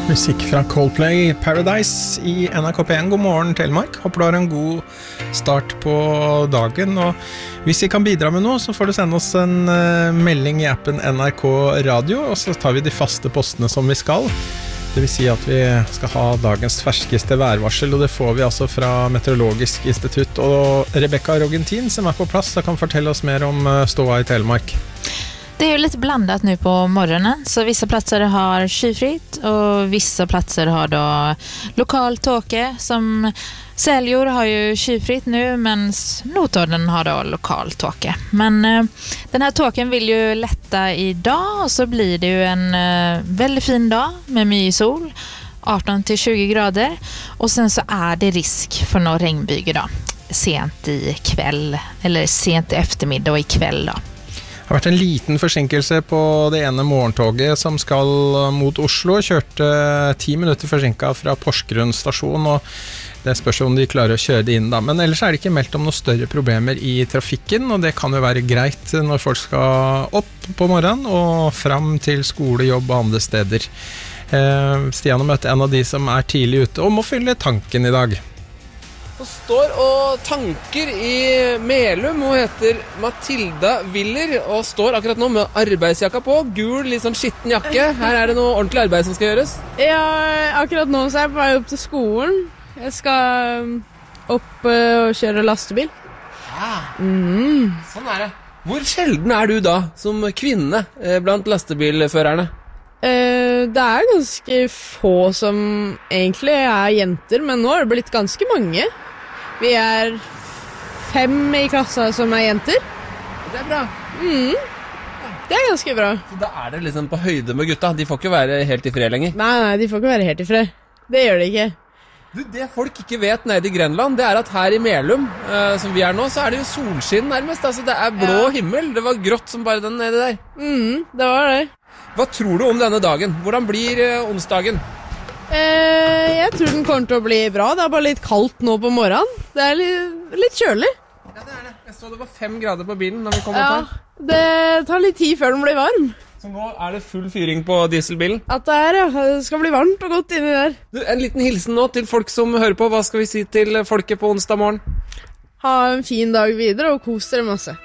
Musikk fra Coldplay, Paradise i NRK P1. God morgen, Telemark. Håper du har en god start på dagen. Og hvis vi kan bidra med noe, så får du sende oss en melding i appen NRK Radio, og så tar vi de faste postene som vi skal. Det vil si at vi skal ha dagens ferskeste værvarsel, og det får vi altså fra Meteorologisk institutt. Og Rebecca Rogentin, som på plass, kan fortelle oss mer om ståa i Telemark. Det är ju lite blandat nu på morgonen, så vissa platser har skyfritt och vissa platser har då lokal tåke. Som Seljord har ju skyfritt nu, men Notodden har då lokal tåke. Men den här tåken vill ju lätta idag, och så blir det ju en väldigt fin dag med mycket sol, 18-20 grader. Och sen så är det risk för några regnbyger då, sent i kväll, eller sent i eftermiddag och ikväll då. Det har vært en liten forsinkelse på det ene morgentoget som skal mot Oslo. Kjørte 10 minutter forsinket fra Porsgrunn stasjon, og det spørs om de klarer å kjøre det inn da. Men ellers er det ikke meldt om noen større problemer i trafikken, og det kan jo være greit når folk skal opp på morgenen og fram til skole, jobb og andre steder. Stian har møtt en av de som er tidlig ute og må fylle tanken i dag. Hun står og tanker i Melum. Hun heter Matilda Willer og står akkurat nå med arbeidsjakka på. Gul, litt sånn skitten jakke. Her er det noe ordentlig arbeid som skal gjøres. Ja, akkurat nå så er jeg på vei opp til skolen. Jeg skal opp og kjøre lastebil. Ja, sånn er det. Hvor sjelden er du da som kvinne blant lastebilførerne? Det er ganske få som egentlig er jenter, men nå har det blitt ganske mange. Vi er 5 i klassa som er jenter. Det er bra. Det er ganske bra. Så da er det liksom på høyde med gutta. De får ikke være helt i fred lenger. Nei, de får ikke være helt i fred. Det gjør de ikke. Du, det folk ikke vet nede i Grenland, det er at her i Melum, som vi er nå, så er det jo solskinn nærmest. Altså, det er blå himmel. Det var grått som bare den nede der. Det var det. Hva tror du om denne dagen? Hvordan blir onsdagen? Jeg tror den kommer til å bli bra. Det er bare litt kaldt nå på morgenen. Det er litt kjølig. Ja, det er det. Jeg så det var 5 grader på bilen når vi kom opp her. Det tar litt tid før den blir varm. Så nå er det full fyring på dieselbilen? At det er, ja. Det skal bli varmt og godt inni der. Du, en liten hilsen nå til folk som hører på. Hva skal vi si til folket på onsdag morgen? Ha en fin dag videre og kos dere masse.